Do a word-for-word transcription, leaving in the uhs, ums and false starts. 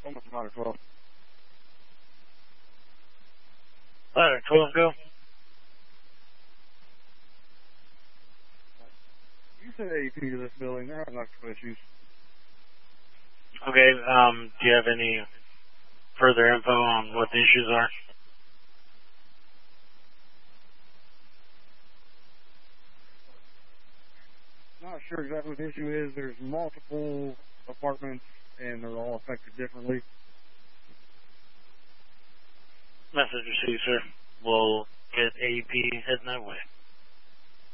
Almost ladder twelve. Ladder twelve, go. You said A P to this building. There are electrical issues. Okay, um, do you have any further info on what the issues are? Not sure exactly what the issue is. There's multiple apartments, and they're all affected differently. Message received, sir. We'll get A E P heading that way.